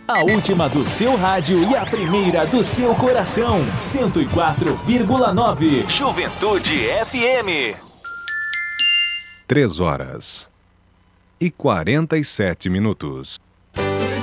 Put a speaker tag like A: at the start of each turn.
A: A última do seu rádio e a primeira do seu coração. 104,9. Juventude FM.
B: 3 horas e 47 minutos.